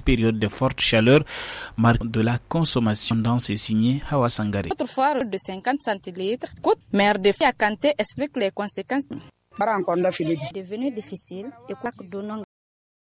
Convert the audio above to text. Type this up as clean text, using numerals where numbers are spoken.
période de forte chaleur marque de la consommation dans ces signes Hawa Sangare. Notre foire de 50 centilitres coûte, maire de Fiakanté explique les conséquences. Devenu difficile et quoi que donnons